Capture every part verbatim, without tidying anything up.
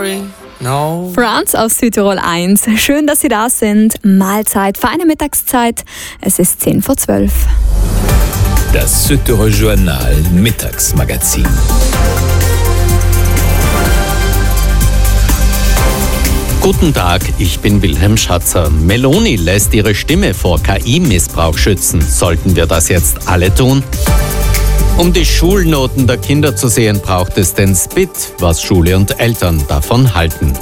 sorry, no. Franz aus Südtirol eins. Schön, dass Sie da sind. Mahlzeit, feine Mittagszeit. Es ist zehn vor zwölf. Das Südtirol Journal Mittagsmagazin. Guten Tag, ich bin Wilhelm Schatzer. Meloni lässt ihre Stimme vor K I-Missbrauch schützen. Sollten wir das jetzt alle tun? Um die Schulnoten der Kinder zu sehen, braucht es den Spit, was Schule und Eltern davon halten.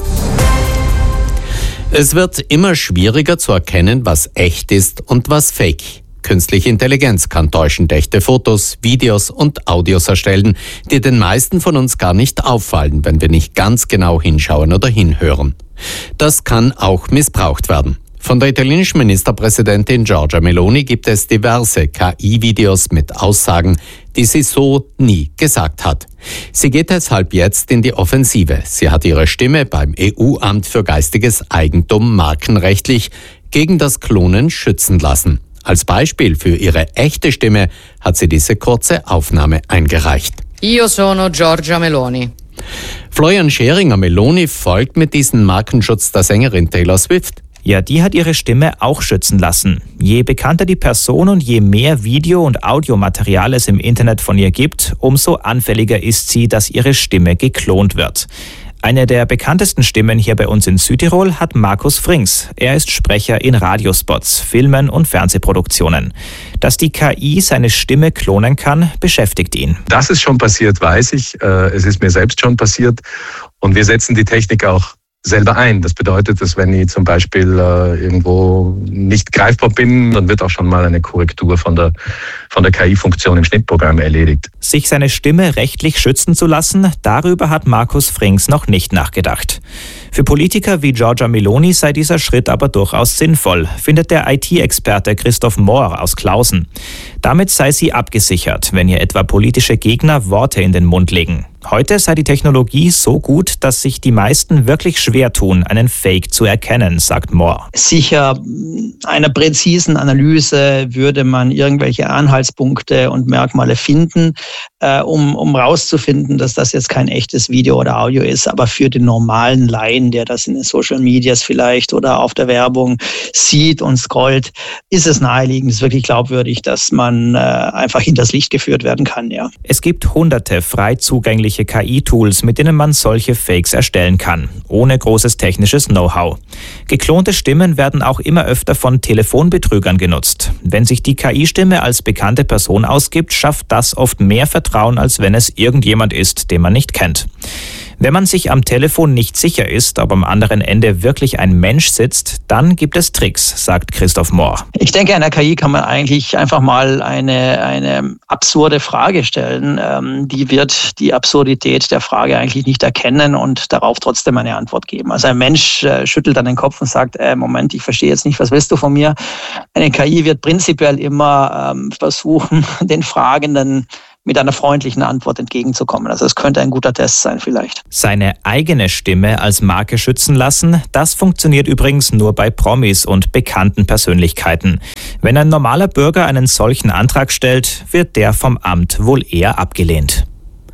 Es wird immer schwieriger zu erkennen, was echt ist und was fake. Künstliche Intelligenz kann täuschend echte Fotos, Videos und Audios erstellen, die den meisten von uns gar nicht auffallen, wenn wir nicht ganz genau hinschauen oder hinhören. Das kann auch missbraucht werden. Von der italienischen Ministerpräsidentin Giorgia Meloni gibt es diverse K I-Videos mit Aussagen, die sie so nie gesagt hat. Sie geht deshalb jetzt in die Offensive. Sie hat ihre Stimme beim E U-Amt für geistiges Eigentum markenrechtlich gegen das Klonen schützen lassen. Als Beispiel für ihre echte Stimme hat sie diese kurze Aufnahme eingereicht. Io sono Giorgia Meloni. Florian Scheringer, Meloni folgt mit diesem Markenschutz der Sängerin Taylor Swift. Ja, die hat ihre Stimme auch schützen lassen. Je bekannter die Person und je mehr Video- und Audiomaterial es im Internet von ihr gibt, umso anfälliger ist sie, dass ihre Stimme geklont wird. Eine der bekanntesten Stimmen hier bei uns in Südtirol hat Markus Frings. Er ist Sprecher in Radiospots, Filmen und Fernsehproduktionen. Dass die K I seine Stimme klonen kann, beschäftigt ihn. Dass es schon passiert, weiß ich. Es ist mir selbst schon passiert. Und wir setzen die Technik auch selber ein. Das bedeutet, dass wenn ich zum Beispiel äh, irgendwo nicht greifbar bin, dann wird auch schon mal eine Korrektur von der, von der K I-Funktion im Schnittprogramm erledigt. Sich seine Stimme rechtlich schützen zu lassen, darüber hat Markus Frings noch nicht nachgedacht. Für Politiker wie Giorgia Meloni sei dieser Schritt aber durchaus sinnvoll, findet der I T-Experte Christoph Mohr aus Klausen. Damit sei sie abgesichert, wenn ihr etwa politische Gegner Worte in den Mund legen. Heute sei die Technologie so gut, dass sich die meisten wirklich schwer tun, einen Fake zu erkennen, sagt Mohr. Sicher einer präzisen Analyse würde man irgendwelche Anhaltspunkte und Merkmale finden, äh, um, um rauszufinden, dass das jetzt kein echtes Video oder Audio ist. Aber für den normalen Laien, der das in den Social Medias vielleicht oder auf der Werbung sieht und scrollt, ist es naheliegend, ist wirklich glaubwürdig, dass man äh, einfach hinters Licht geführt werden kann. Ja. Es gibt hunderte frei zugängliche K I-Tools, mit denen man solche Fakes erstellen kann, ohne großes technisches Know-how. Geklonte Stimmen werden auch immer öfter von Telefonbetrügern genutzt. Wenn sich die K I-Stimme als bekannte Person ausgibt, schafft das oft mehr Vertrauen, als wenn es irgendjemand ist, den man nicht kennt. Wenn man sich am Telefon nicht sicher ist, ob am anderen Ende wirklich ein Mensch sitzt, dann gibt es Tricks, sagt Christoph Mohr. Ich denke, einer K I kann man eigentlich einfach mal eine, eine absurde Frage stellen. Ähm, die wird die Absurdität der Frage eigentlich nicht erkennen und darauf trotzdem eine Antwort geben. Also ein Mensch äh, schüttelt dann den Kopf und sagt, äh, Moment, ich verstehe jetzt nicht, was willst du von mir? Eine K I wird prinzipiell immer ähm, versuchen, den Fragenden mit einer freundlichen Antwort entgegenzukommen. Also es könnte ein guter Test sein vielleicht. Seine eigene Stimme als Marke schützen lassen, das funktioniert übrigens nur bei Promis und bekannten Persönlichkeiten. Wenn ein normaler Bürger einen solchen Antrag stellt, wird der vom Amt wohl eher abgelehnt.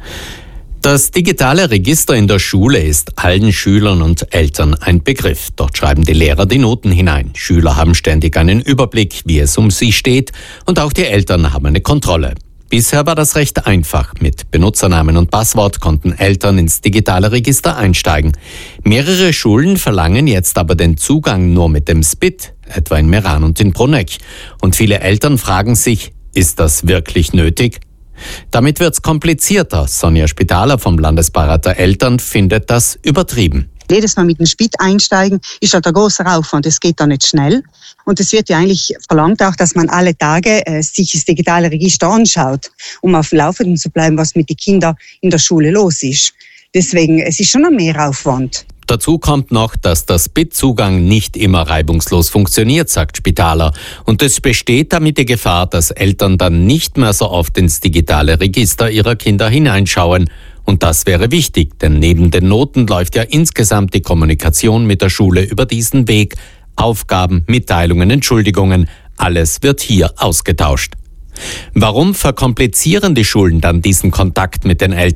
Das digitale Register in der Schule ist allen Schülern und Eltern ein Begriff. Dort schreiben die Lehrer die Noten hinein. Schüler haben ständig einen Überblick, wie es um sie steht, und auch die Eltern haben eine Kontrolle. Bisher war das recht einfach. Mit Benutzernamen und Passwort konnten Eltern ins digitale Register einsteigen. Mehrere Schulen verlangen jetzt aber den Zugang nur mit dem Spit, etwa in Meran und in Bruneck. Und viele Eltern fragen sich, ist das wirklich nötig? Damit wird's komplizierter. Sonja Spitaler vom Landesbeirat der Eltern findet das übertrieben. Jedes Mal mit dem Spit einsteigen, ist halt ein großer Aufwand. Es geht da nicht schnell. Und es wird ja eigentlich verlangt auch, dass man alle Tage äh, sich das digitale Register anschaut, um auf dem Laufenden zu bleiben, was mit den Kindern in der Schule los ist. Deswegen, es ist schon ein Mehraufwand. Dazu kommt noch, dass der Spit-Zugang nicht immer reibungslos funktioniert, sagt Spitaler. Und es besteht damit die Gefahr, dass Eltern dann nicht mehr so oft ins digitale Register ihrer Kinder hineinschauen. Und das wäre wichtig, denn neben den Noten läuft ja insgesamt die Kommunikation mit der Schule über diesen Weg. Aufgaben, Mitteilungen, Entschuldigungen, alles wird hier ausgetauscht. Warum verkomplizieren die Schulen dann diesen Kontakt mit den Eltern?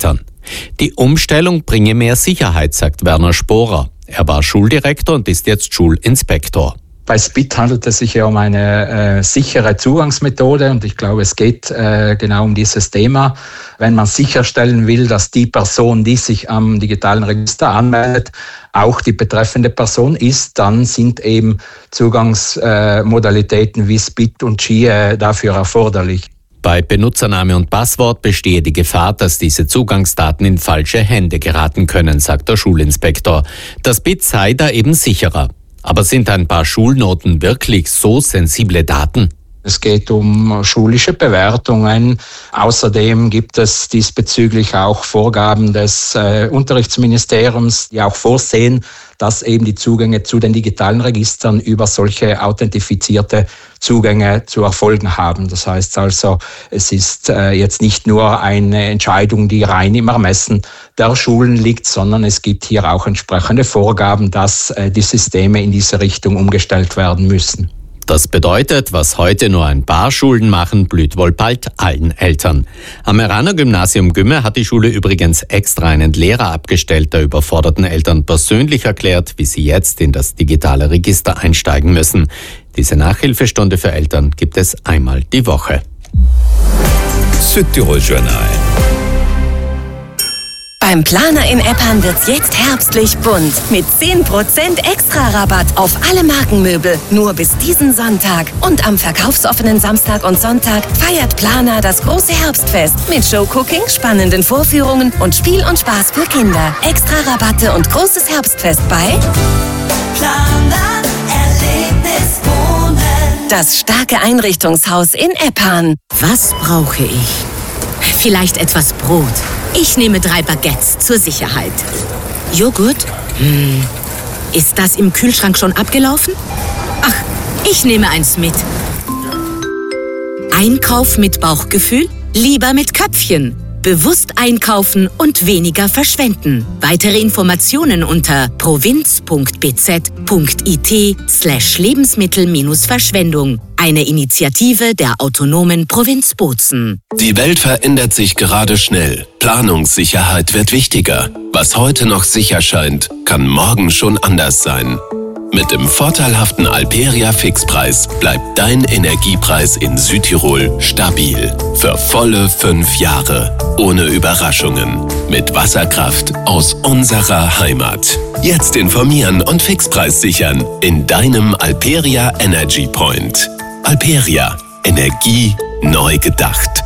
Die Umstellung bringe mehr Sicherheit, sagt Werner Sporer. Er war Schuldirektor und ist jetzt Schulinspektor. Bei S B I T handelt es sich ja um eine äh, sichere Zugangsmethode und ich glaube, es geht äh, genau um dieses Thema. Wenn man sicherstellen will, dass die Person, die sich am digitalen Register anmeldet, auch die betreffende Person ist, dann sind eben Zugangsmodalitäten äh, wie S B I T und G I E dafür erforderlich. Bei Benutzername und Passwort bestehe die Gefahr, dass diese Zugangsdaten in falsche Hände geraten können, sagt der Schulinspektor. Das B I T sei da eben sicherer. Aber sind ein paar Schulnoten wirklich so sensible Daten? Es geht um schulische Bewertungen. Außerdem gibt es diesbezüglich auch Vorgaben des äh, Unterrichtsministeriums, die auch vorsehen, dass eben die Zugänge zu den digitalen Registern über solche authentifizierte Zugänge zu erfolgen haben. Das heißt also, es ist äh, jetzt nicht nur eine Entscheidung, die rein im Ermessen der Schulen liegt, sondern es gibt hier auch entsprechende Vorgaben, dass äh, die Systeme in diese Richtung umgestellt werden müssen. Das bedeutet, was heute nur ein paar Schulen machen, blüht wohl bald allen Eltern. Am Meraner Gymnasium Gümme hat die Schule übrigens extra einen Lehrer abgestellt, der überforderten Eltern persönlich erklärt, wie sie jetzt in das digitale Register einsteigen müssen. Diese Nachhilfestunde für Eltern gibt es einmal die Woche. Südtirol Journal. Beim Planer in Eppan wird's jetzt herbstlich bunt. Mit zehn Prozent Extra-Rabatt auf alle Markenmöbel. Nur bis diesen Sonntag. Und am verkaufsoffenen Samstag und Sonntag feiert Planer das große Herbstfest. Mit Showcooking, spannenden Vorführungen und Spiel und Spaß für Kinder. Extra-Rabatte und großes Herbstfest bei Planer Erlebnis Wohnen. Das starke Einrichtungshaus in Eppan. Was brauche ich? Vielleicht etwas Brot. Ich nehme drei Baguettes zur Sicherheit. Joghurt? Hm. Ist das im Kühlschrank schon abgelaufen? Ach, ich nehme eins mit. Einkauf mit Bauchgefühl? Lieber mit Köpfchen. Bewusst einkaufen und weniger verschwenden. Weitere Informationen unter provinz.bz.it slash Lebensmittel-Verschwendung. Eine Initiative der autonomen Provinz Bozen. Die Welt verändert sich gerade schnell. Planungssicherheit wird wichtiger. Was heute noch sicher scheint, kann morgen schon anders sein. Mit dem vorteilhaften Alperia Fixpreis bleibt dein Energiepreis in Südtirol stabil. Für volle fünf Jahre. Ohne Überraschungen. Mit Wasserkraft aus unserer Heimat. Jetzt informieren und Fixpreis sichern in deinem Alperia Energy Point. Alperia. Energie neu gedacht.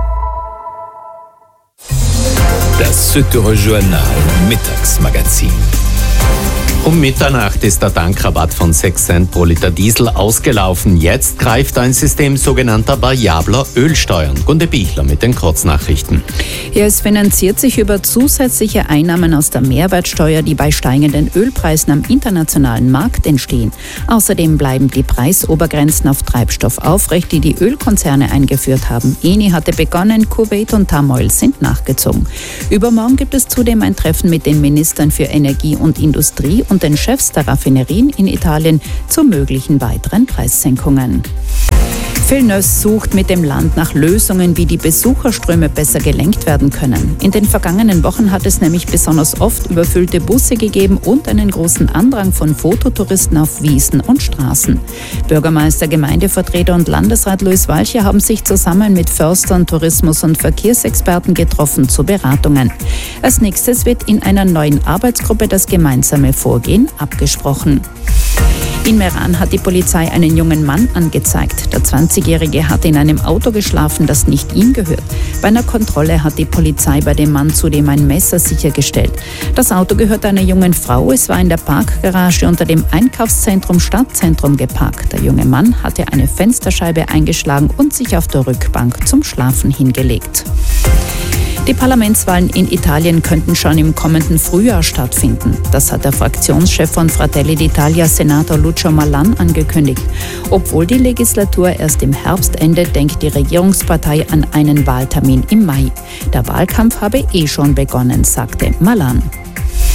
Das Südtirol Journal Mittagsmagazin. Um Mitternacht ist der Tankrabatt von sechs Cent pro Liter Diesel ausgelaufen. Jetzt greift ein System sogenannter variabler Ölsteuern. Gunde Bichler mit den Kurznachrichten. Ja, es finanziert sich über zusätzliche Einnahmen aus der Mehrwertsteuer, die bei steigenden Ölpreisen am internationalen Markt entstehen. Außerdem bleiben die Preisobergrenzen auf Treibstoff aufrecht, die die Ölkonzerne eingeführt haben. Eni hatte begonnen, Kuwait und Tamoil sind nachgezogen. Übermorgen gibt es zudem ein Treffen mit den Ministern für Energie und Industrie und den Chefs der Raffinerien in Italien zu möglichen weiteren Preissenkungen. Villeneuve sucht mit dem Land nach Lösungen, wie die Besucherströme besser gelenkt werden können. In den vergangenen Wochen hat es nämlich besonders oft überfüllte Busse gegeben und einen großen Andrang von Fototouristen auf Wiesen und Straßen. Bürgermeister, Gemeindevertreter und Landesrat Luis Walcher haben sich zusammen mit Förstern, Tourismus- und Verkehrsexperten getroffen zu Beratungen. Als nächstes wird in einer neuen Arbeitsgruppe das gemeinsame Vorgehen abgesprochen. In Meran hat die Polizei einen jungen Mann angezeigt. Der zwanzigjährige hatte in einem Auto geschlafen, das nicht ihm gehört. Bei einer Kontrolle hat die Polizei bei dem Mann zudem ein Messer sichergestellt. Das Auto gehört einer jungen Frau. Es war in der Parkgarage unter dem Einkaufszentrum Stadtzentrum geparkt. Der junge Mann hatte eine Fensterscheibe eingeschlagen und sich auf der Rückbank zum Schlafen hingelegt. Die Parlamentswahlen in Italien könnten schon im kommenden Frühjahr stattfinden. Das hat der Fraktionschef von Fratelli d'Italia, Senator Lucio Malan, angekündigt. Obwohl die Legislatur erst im Herbst endet, denkt die Regierungspartei an einen Wahltermin im Mai. Der Wahlkampf habe eh schon begonnen, sagte Malan.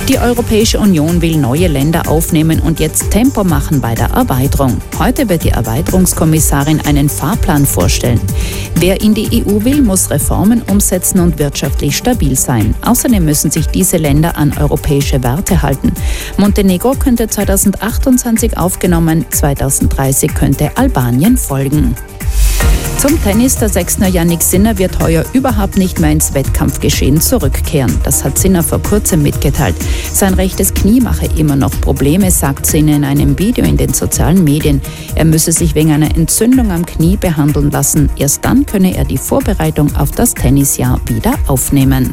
Die Europäische Union will neue Länder aufnehmen und jetzt Tempo machen bei der Erweiterung. Heute wird die Erweiterungskommissarin einen Fahrplan vorstellen. Wer in die E U will, muss Reformen umsetzen und wirtschaftlich stabil sein. Außerdem müssen sich diese Länder an europäische Werte halten. Montenegro könnte zweitausendachtundzwanzig aufgenommen, zweitausenddreißig könnte Albanien folgen. Zum Tennis, der Sechzner Jannik Sinner wird heuer überhaupt nicht mehr ins Wettkampfgeschehen zurückkehren. Das hat Sinner vor kurzem mitgeteilt. Sein rechtes Knie mache immer noch Probleme, sagt Sinner in einem Video in den sozialen Medien. Er müsse sich wegen einer Entzündung am Knie behandeln lassen. Erst dann könne er die Vorbereitung auf das Tennisjahr wieder aufnehmen.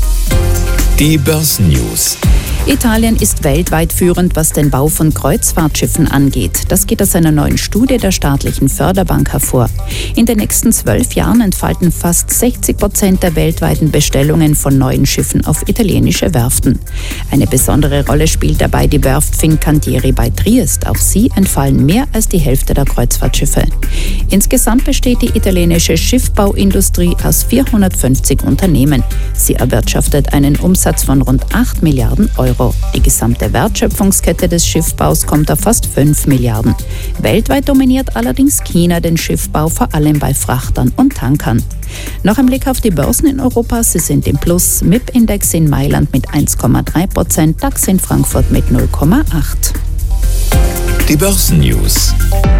Die Börsennews. Italien ist weltweit führend, was den Bau von Kreuzfahrtschiffen angeht. Das geht aus einer neuen Studie der staatlichen Förderbank hervor. In den nächsten zwölf Jahren entfalten fast sechzig Prozent der weltweiten Bestellungen von neuen Schiffen auf italienische Werften. Eine besondere Rolle spielt dabei die Werft Fincantieri bei Triest. Auch sie entfallen mehr als die Hälfte der Kreuzfahrtschiffe. Insgesamt besteht die italienische Schiffbauindustrie aus vierhundertfünfzig Unternehmen. Sie erwirtschaftet einen Umsatz von rund acht Milliarden Euro. Die gesamte Wertschöpfungskette des Schiffbaus kommt auf fast fünf Milliarden. Weltweit dominiert allerdings China den Schiffbau, vor allem bei Frachtern und Tankern. Noch ein Blick auf die Börsen in Europa. Sie sind im Plus. M I P-Index in Mailand mit eins Komma drei Prozent, DAX in Frankfurt mit null Komma acht. Die Börsennews.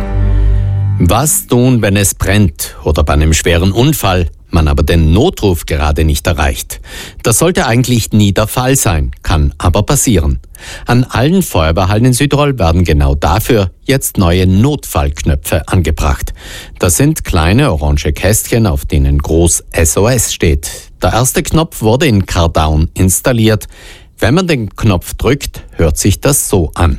Was tun, wenn es brennt oder bei einem schweren Unfall, man aber den Notruf gerade nicht erreicht? Das sollte eigentlich nie der Fall sein, kann aber passieren. An allen Feuerwehrhallen in Südtirol werden genau dafür jetzt neue Notfallknöpfe angebracht. Das sind kleine orange Kästchen, auf denen groß S O S steht. Der erste Knopf wurde in Cardown installiert. Wenn man den Knopf drückt, hört sich das so an.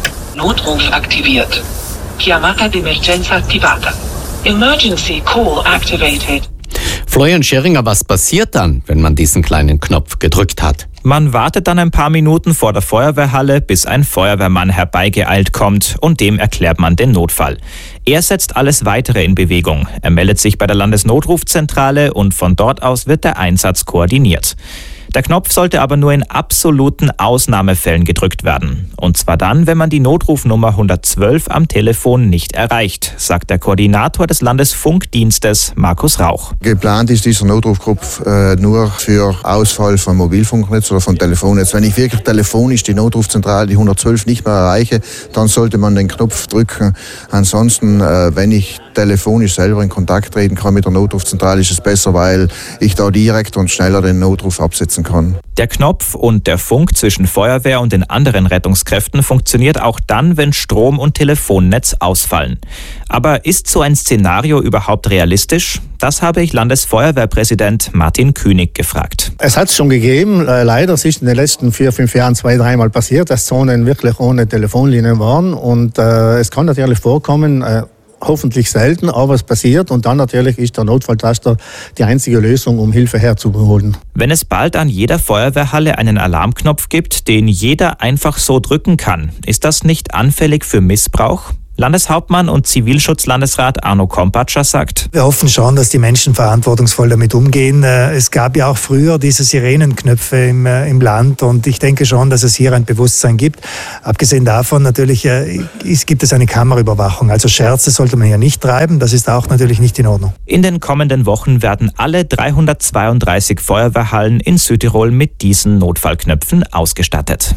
Notruf aktiviert. Chiamata d'emergenza attivata. Emergency call activated. Florian Scheringer, was passiert dann, wenn man diesen kleinen Knopf gedrückt hat? Man wartet dann ein paar Minuten vor der Feuerwehrhalle, bis ein Feuerwehrmann herbeigeeilt kommt und dem erklärt man den Notfall. Er setzt alles Weitere in Bewegung. Er meldet sich bei der Landesnotrufzentrale und von dort aus wird der Einsatz koordiniert. Der Knopf sollte aber nur in absoluten Ausnahmefällen gedrückt werden. Und zwar dann, wenn man die Notrufnummer hundertzwölf am Telefon nicht erreicht, sagt der Koordinator des Landesfunkdienstes, Markus Rauch. Geplant ist dieser Notrufknopf äh, nur für Ausfall von Mobilfunknetz oder von Telefonnetz. Wenn ich wirklich telefonisch die Notrufzentrale, die hundertzwölf, nicht mehr erreiche, dann sollte man den Knopf drücken. Ansonsten, äh, wenn ich telefonisch selber in Kontakt treten kann mit der Notrufzentrale, ist es besser, weil ich da direkt und schneller den Notruf absetzen kann. Der Knopf und der Funk zwischen Feuerwehr und den anderen Rettungskräften funktioniert auch dann, wenn Strom- und Telefonnetz ausfallen. Aber ist so ein Szenario überhaupt realistisch? Das habe ich Landesfeuerwehrpräsident Martin Künig gefragt. Es hat es schon gegeben. Leider ist es in den letzten vier, fünf Jahren zwei, dreimal passiert, dass Zonen wirklich ohne Telefonlinien waren. Und äh, es kann natürlich vorkommen, äh, hoffentlich selten, aber es passiert und dann natürlich ist der Notfalltaster die einzige Lösung, um Hilfe herzuholen. Wenn es bald an jeder Feuerwehrhalle einen Alarmknopf gibt, den jeder einfach so drücken kann, ist das nicht anfällig für Missbrauch? Landeshauptmann und Zivilschutzlandesrat Arno Kompatscher sagt: Wir hoffen schon, dass die Menschen verantwortungsvoll damit umgehen. Es gab ja auch früher diese Sirenenknöpfe im, im Land und ich denke schon, dass es hier ein Bewusstsein gibt. Abgesehen davon natürlich es gibt es eine Kameraüberwachung. Also Scherze sollte man hier nicht treiben, das ist auch natürlich nicht in Ordnung. In den kommenden Wochen werden alle dreihundertzweiunddreißig Feuerwehrhallen in Südtirol mit diesen Notfallknöpfen ausgestattet.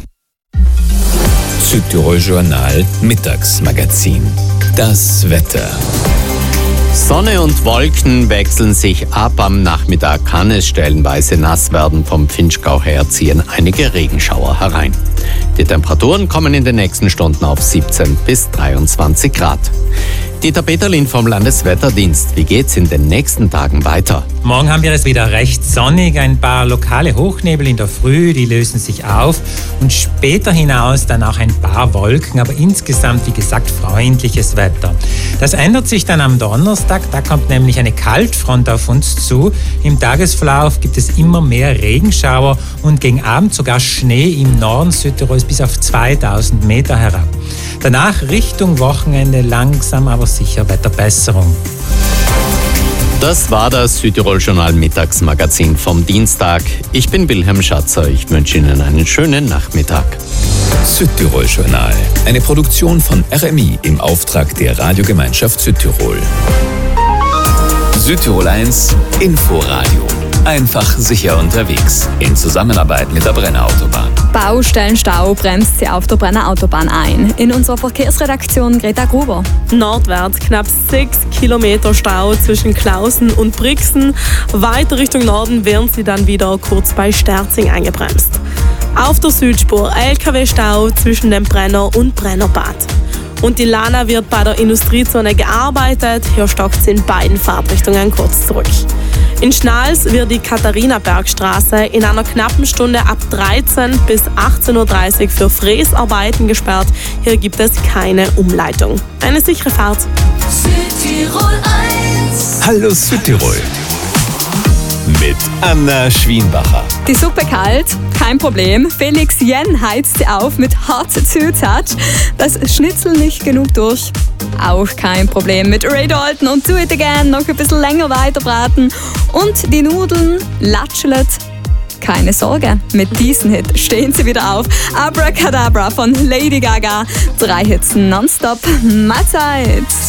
Südtirol Journal Mittagsmagazin. Das Wetter. Sonne und Wolken wechseln sich ab. Am Nachmittag kann es stellenweise nass werden. Vom Vinschgau her ziehen einige Regenschauer herein. Die Temperaturen kommen in den nächsten Stunden auf siebzehn bis dreiundzwanzig Grad. Dieter Peterlin vom Landeswetterdienst. Wie geht's in den nächsten Tagen weiter? Morgen haben wir es wieder recht sonnig. Ein paar lokale Hochnebel in der Früh, die lösen sich auf. Und später hinaus dann auch ein paar Wolken. Aber insgesamt, wie gesagt, freundliches Wetter. Das ändert sich dann am Donnerstag. Da kommt nämlich eine Kaltfront auf uns zu. Im Tagesverlauf gibt es immer mehr Regenschauer und gegen Abend sogar Schnee im Norden Südtirols bis auf zweitausend Meter herab. Danach Richtung Wochenende langsam aber sicher Wetterbesserung. Das war das Südtirol-Journal Mittagsmagazin vom Dienstag. Ich bin Wilhelm Schatzer. Ich wünsche Ihnen einen schönen Nachmittag. Südtirol-Journal. Eine Produktion von R M I im Auftrag der Radiogemeinschaft Südtirol. Südtirol eins Inforadio. Einfach sicher unterwegs. In Zusammenarbeit mit der Brenner Autobahn. Baustellenstau bremst sie auf der Brenner Autobahn ein. In unserer Verkehrsredaktion Greta Gruber. Nordwärts knapp sechs Kilometer Stau zwischen Klausen und Brixen. Weiter Richtung Norden werden sie dann wieder kurz bei Sterzing eingebremst. Auf der Südspur L K W-Stau zwischen dem Brenner und Brennerbad. Und die Lana wird bei der Industriezone gearbeitet. Hier stockt sie in beiden Fahrtrichtungen kurz zurück. In Schnals wird die Katharina-Berg-Straße in einer knappen Stunde ab dreizehn bis achtzehn Uhr dreißig für Fräsarbeiten gesperrt. Hier gibt es keine Umleitung. Eine sichere Fahrt. Südtirol eins. Hallo Südtirol. Mit Anna Schwienbacher. Die Suppe kalt, kein Problem. Felix Jen heizt sie auf mit Hot to Touch. Das Schnitzel nicht genug durch. Auch kein Problem. Mit Ray Dalton und Do It Again noch ein bisschen länger weiter braten. Und die Nudeln latschelt. Keine Sorge, mit diesem Hit stehen sie wieder auf. Abracadabra von Lady Gaga. Drei Hits nonstop. Mahlzeit.